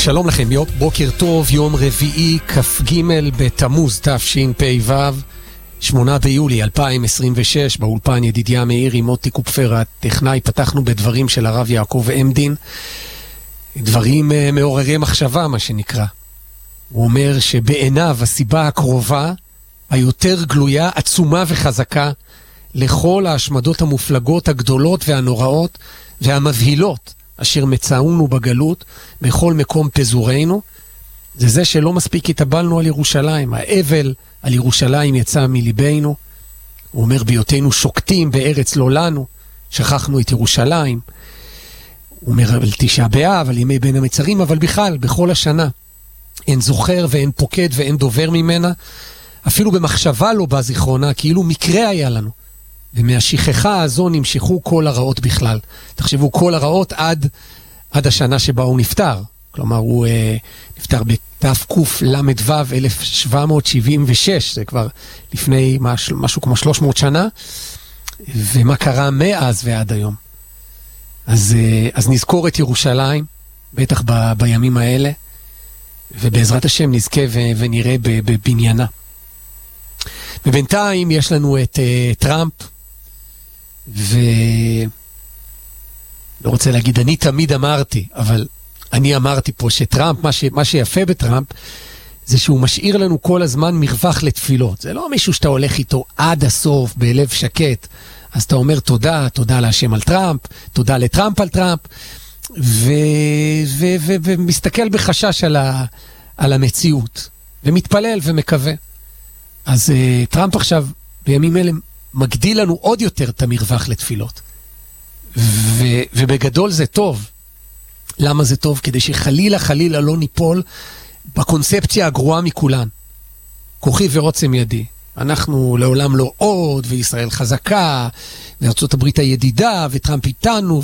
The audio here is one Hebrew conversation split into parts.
שלום לכם, בוקר טוב, יום רביעי, כ"ג בתמוז תשפ"ו, 8 ביולי 2026, באולפן ידידיה מאירי, מוטי קופפר הטכנאי. פתחנו בדברים של הרב יעקב עמדין, דברים מעוררי מחשבה מה שנקרא. הוא אומר שבעיניו הסיבה הקרובה, היותר גלויה, עצומה וחזקה, לכל ההשמדות המופלגות הגדולות והנוראות והמבהילות, אשר מצאונו בגלות בכל מקום פזורנו, זה שלא מספיק התאבלנו על ירושלים. האבל על ירושלים יצא מליבנו. הוא אומר בהיותנו שוקטים בארץ לא לנו, שכחנו את ירושלים. הוא אומר על תשעה באב, על ימי בין המצרים, אבל בכלל, בכל השנה. אין זוכר ואין פוקד ואין דובר ממנה. אפילו במחשבה לא בא זיכרונה, כאילו מקרה היה לנו. ומהשכחה הזו נמשכו כל הרעות בכלל. תחשבו, כל הרעות עד השנה שבה הוא נפטר. כלומר, הוא נפטר בתקל"ו 1776, זה כבר לפני משהו כמו 300 שנה, ומה קרה מאז ועד היום. אז נזכור את ירושלים, בטח בימים האלה, ובעזרת השם נזכה ונראה בבניינה. ובינתיים יש לנו את טראמפ, ולא רוצה להגיד, אני תמיד אמרתי, אבל אני אמרתי פה שטראמפ, מה שיפה בטראמפ, זה שהוא משאיר לנו כל הזמן מרווח לתפילות. זה לא מישהו שאתה הולך איתו עד הסוף, בלב שקט. אז אתה אומר תודה להשם על טראמפ, תודה לטראמפ על טראמפ, ומסתכל בחשש על המציאות, ומתפלל ומקווה. אז טראמפ עכשיו, בימים אלה, מגדיל לנו עוד יותר את המרווח לתפילות. ובגדול זה טוב. למה זה טוב? כדי שחלילה לא ניפול בקונספציה הגרועה מכולן. כוחי ועוצם ידי. אנחנו לעולם לא עוד, וישראל חזקה, וארצות הברית הידידה, וטראמפ איתנו,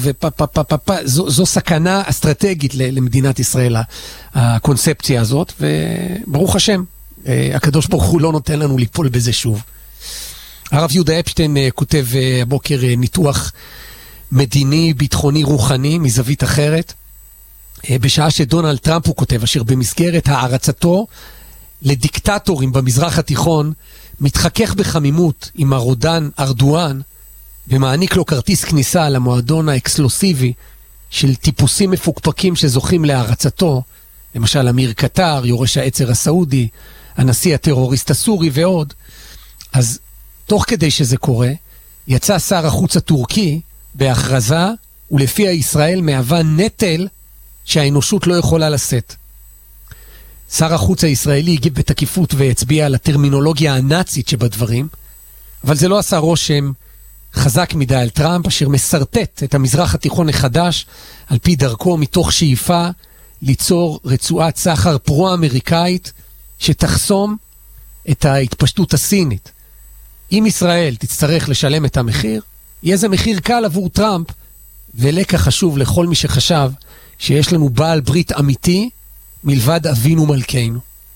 זו סכנה אסטרטגית למדינת ישראל, הקונספציה הזאת, וברוך השם, הקדוש ברוך הוא לא נותן לנו ליפול בזה שוב. הרב יהודה אפשטיין כותב הבוקר ניתוח מדיני, ביטחוני, רוחני, מזווית אחרת, בשעה שדונלד טראמפ, הוא כותב, אשר במסגרת הערצתו לדיקטטורים במזרח התיכון, מתחכך בחמימות עם הרודן ארדואן, ומעניק לו כרטיס כניסה למועדון האקסקלוסיבי של טיפוסים מפוקפקים שזוכים להערצתו, למשל אמיר קטר, יורש העצר הסעודי, הנשיא הטרוריסט הסורי ועוד. אז תוך כדי שזה קורה, יצא שר החוץ הטורקי בהכרזה, ולפיה ישראל מהווה נטל שהאנושות לא יכולה לשאת. שר החוץ הישראלי הגיב בתקיפות והצביע על הטרמינולוגיה הנאצית שבדברים, אבל זה לא עשה רושם חזק מדי על טראמפ, אשר מסרטט את המזרח התיכון החדש על פי דרכו, מתוך שאיפה ליצור רצועת סחר פרו-אמריקאית שתחסום את ההתפשטות הסינית. אם ישראל תצטרך לשלם את המחיר, יהיה זה מחיר קל עבור טראמפ, ולקח חשוב לכל מי שחשב שיש לנו בעל ברית אמיתי מלבד אבינו מלכנו.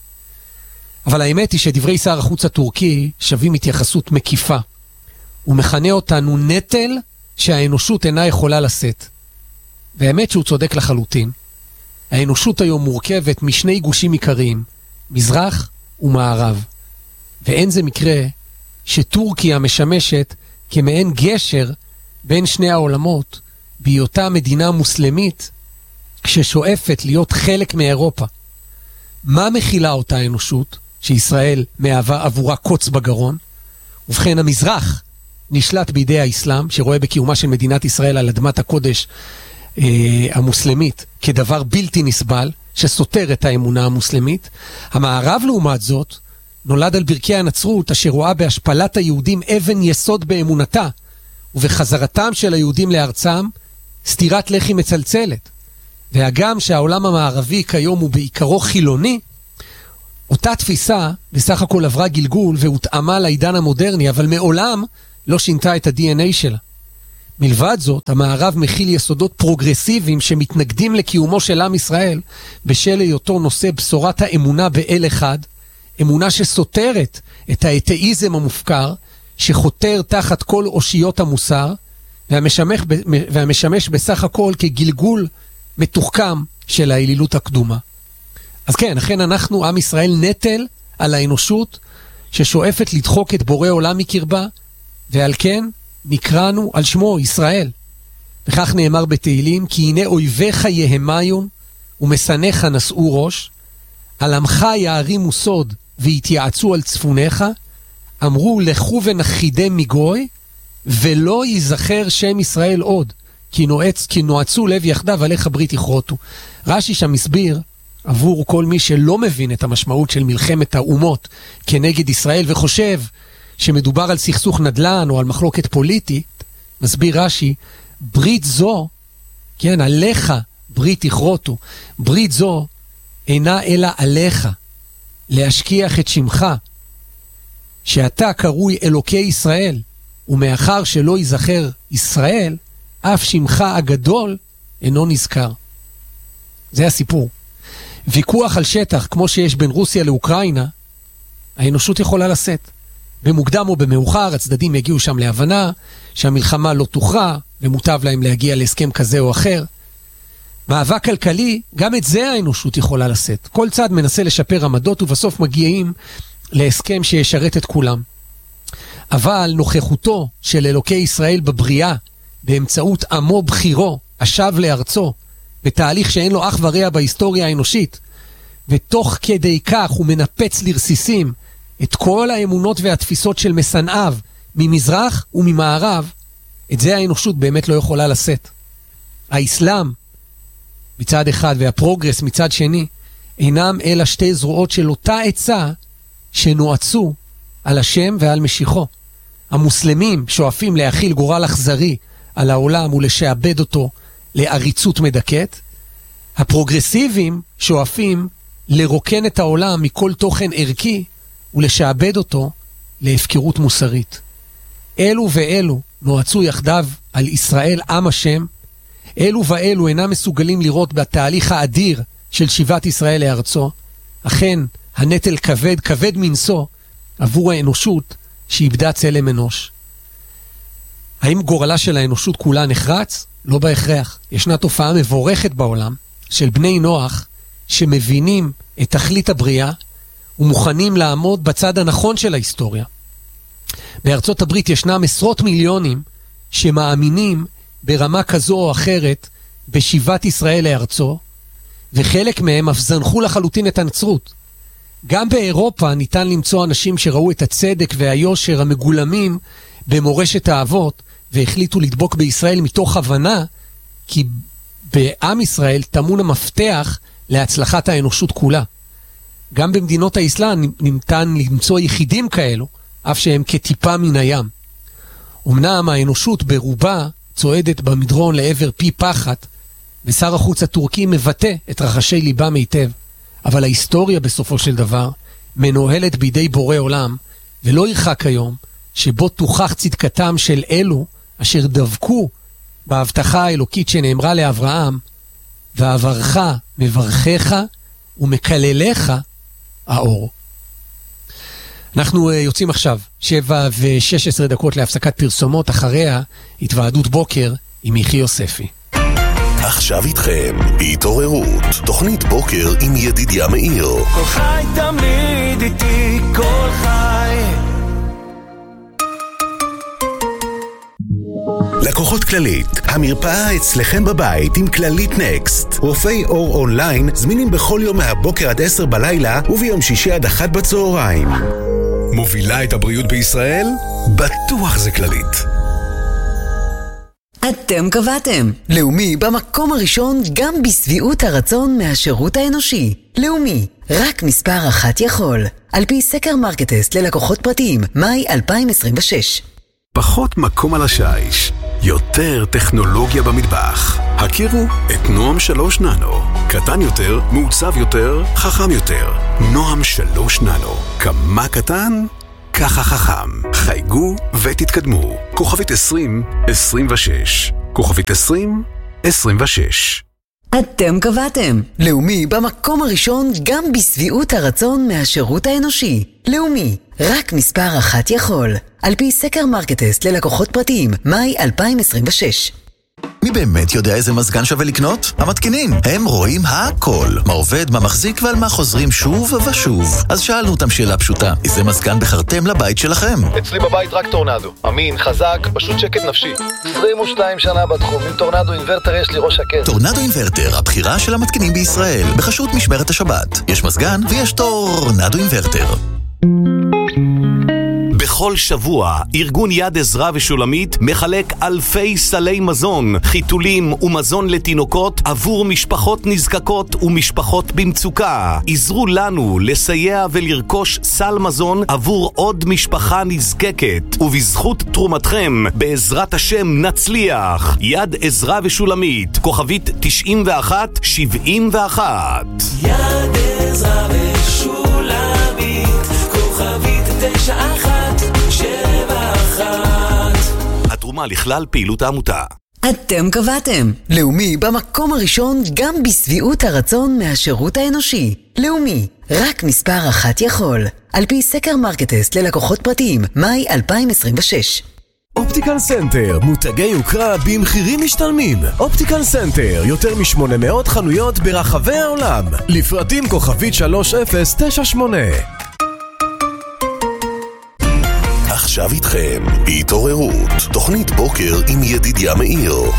אבל האמת היא שדברי שר החוץ הטורקי שווים התייחסות מקיפה. הוא מכנה אותנו נטל שהאנושות אינה יכולה לשאת. והאמת שהוא צודק לחלוטין. האנושות היום מורכבת משני גושים עיקריים, מזרח ומערב. ואין זה מקרה שטורקיה משמשת כמעין גשר בין שני העולמות, בהיותה מדינה מוסלמית ששואפת להיות חלק מאירופה. מה מכילה אותה האנושות שישראל מהווה עבורה קוץ בגרון? ובכן, המזרח נשלט בידי האסלאם, שרואה בקיומה של מדינת ישראל על אדמת הקודש המוסלמית כדבר בלתי נסבל, שסותר את האמונה המוסלמית. המערב לעומת זאת נולד על ברכי הנצרות, אשר רואה בהשפלת היהודים אבן יסוד באמונתה, ובחזרתם של היהודים לארצם סתירת לחי מצלצלת. והגם שהעולם המערבי כיום הוא בעיקרו חילוני, אותה תפיסה בסך הכל עברה גלגול והותאמה לעידן המודרני, אבל מעולם לא שינתה את ה-DNA שלה. מלבד זאת, המערב מכיל יסודות פרוגרסיביים שמתנגדים לקיומו של עם ישראל, בשל היותו נושא בשורת האמונה באל אחד, אמונה שסותרת את האתאיזם המופקר, שחותר תחת כל אושיות המוסר, והמשמש בסך הכל כגלגול מתוחכם של האלילות הקדומה. אז כן, אכן אנחנו, עם ישראל, נטל על האנושות ששואפת לדחוק את בורא עולם מקרבה, ועל כן נקראנו על שמו ישראל. וכך נאמר בתהילים, כי הנה אויביך יהמיון ומשנאיך נשאו ראש, על עמך יערימו סוד ויתייעצו על צפוניך, אמרו לכו ונחידם מגוי, ולא ייזכר שם ישראל עוד, כי נועצו לב יחדיו עליך ברית יכרותו. רש"י שם מסביר, עבור כל מי שלא מבין את המשמעות של מלחמת האומות כנגד ישראל, וחושב שמדובר על סכסוך נדל"ן או על מחלוקת פוליטית, מסביר רש"י, ברית זו, כן, עליך ברית יכרותו, ברית זו אינה אלא עליך, להשכיח את שמך, שאתה קרוי אלוקי ישראל, ומאחר שלא ייזכר ישראל, אף שמך הגדול אינו נזכר. זה הסיפור. ויכוח על שטח, כמו שיש בין רוסיה לאוקראינה, האנושות יכולה לשאת. במוקדם או במאוחר, הצדדים יגיעו שם להבנה שהמלחמה לא תוכרע, ומוטב להם להגיע להסכם כזה או אחר. מאבק כלכלי, גם את זה האנושות יכולה לשאת. כל צד מנסה לשפר עמדות, ובסוף מגיעים להסכם שישרת את כולם. אבל נוכחותו של אלוקי ישראל בבריאה, באמצעות עמו בחירו, השב לארצו, בתהליך שאין לו אח ורע בהיסטוריה האנושית, ותוך כדי כך הוא מנפץ לרסיסים את כל האמונות והתפיסות של מסנאיו, ממזרח וממערב, את זה האנושות באמת לא יכולה לשאת. האסלאם מצד אחד והפרוגרס מצד שני, אינם אלא שתי זרועות של אותה עצה שנועצו על השם ועל משיחו. המוסלמים שואפים להכיל גורל אכזרי על העולם ולשעבד אותו לעריצות מדכאת. הפרוגרסיבים שואפים לרוקן את העולם מכל תוכן ערכי ולשעבד אותו להפקרות מוסרית. אלו ואלו נועצו יחדיו על ישראל עם השם. אלו ואלו אינם מסוגלים לראות בתהליך האדיר של שיבת ישראל לארצו. אכן, הנטל כבד, כבד מנסו, עבור האנושות שאיבדה צלם אנוש. האם גורלה של האנושות כולה נחרץ? לא בהכרח. ישנה תופעה מבורכת בעולם של בני נוח שמבינים את תכלית הבריאה ומוכנים לעמוד בצד הנכון של ההיסטוריה. בארצות הברית ישנם עשרות מיליונים שמאמינים ברמה כזו או אחרת בשיבת ישראל לארצו, וחלק מהם אף זנחו לחלוטין את הנצרות. גם באירופה ניתן למצוא אנשים שראו את הצדק והיושר המגולמים במורשת האבות, והחליטו לדבוק בישראל מתוך הבנה, כי בעם ישראל טמון המפתח להצלחת האנושות כולה. גם במדינות האסלאם ניתן למצוא יחידים כאלו, אף שהם כטיפה מן הים. אמנם האנושות ברובה צועדת במדרון לעבר פי פחת, ושר החוץ הטורקי מבטא את רחשי ליבם היטב, אבל ההיסטוריה בסופו של דבר מנוהלת בידי בורא עולם, ולא ירחק היום שבו תוכח צדקתם של אלו אשר דבקו בהבטחה האלוקית שנאמרה לאברהם, ועברך מברכך ומקללך האור. אנחנו יוצאים עכשיו 7:16 להפסקת פרסומות, אחריה התוועדות בוקר עם יחי יוספי. עכשיו איתכם בהתעוררות, תוכנית בוקר עם ידידיה מאיר. כל חי תמיד איתי, כל חי. לקוחות כללית, המרפאה אצלכם בבית עם כללית נקסט. רופאי אור אונליין זמינים בכל יום מהבוקר עד 10 בלילה וביום שישי עד 1 בצהריים. מובילה את הבריאות בישראל? בטוח זה כללית. אתם קבעתם. לאומי במקום הראשון גם בסביעות הרצון מהשירות האנושי. לאומי, רק מספר אחת יכול. על פי סקר מרקטסט ללקוחות פרטיים, מאי 2026. פחות מקום על השיש, יותר טכנולוגיה במטבח. הכירו את נועם 3 ננו. קטן יותר, מעוצב יותר, חכם יותר. נועם 3 ננו. כמה קטן? ככה חכם. חייגו ותתקדמו. כוכבית 2026. כוכבית 2026. אתם קבעתם. לאומי במקום הראשון גם בסביעות הרצון מהשירות האנושי. לאומי, רק מספר אחת יכול. על פי סקר מרקטסט ללקוחות פרטיים, מאי 2026. מי באמת יודע איזה מזגן שווה לקנות? המתקינים. הם רואים הכל. מה עובד, מה מחזיק ועל מה חוזרים שוב ושוב. אז שאלנו אותם שאלה פשוטה. איזה מזגן בחרתם לבית שלכם? אצלי בבית רק טורנדו. אמין, חזק, פשוט שקט נפשי. 22 שנה בתחום. עם טורנדו אינברטר יש לי ראש שקט. טורנדו אינברטר, הבחירה של המתקינים בישראל. בחסות משמרת השבת. יש מזגן ויש טורנדו אינברטר. בכל שבוע, ארגון יד עזרא ושולמית מחלק אלפי סלי מזון, חיתולים ומזון לתינוקות עבור משפחות נזקקות ומשפחות במצוקה. עזרו לנו לסייע ולרכוש סל מזון עבור עוד משפחה נזקקת, ובזכות תרומתכם, בעזרת השם נצליח. יד עזרא ושולמית, כוכבית 9171. יד עזרא ושולמית, כוכבית 9171. התרומה לכלל פעילות העמותה. אתם קבעתם. לאומי במקום הראשון גם בסביעות הרצון מהשירות האנושי. לאומי, רק מספר אחת יכול. על פי סקר מרקטסט ללקוחות פרטיים, מאי 2026. אופטיקל סנטר, מותגי יוקרה במחירים משתלמים. אופטיקל סנטר, יותר מ-800 חנויות ברחבי העולם. לפרטים כוכבית 3098. עכשיו איתכם, התעוררות, תוכנית בוקר עם ידידיה מאיר.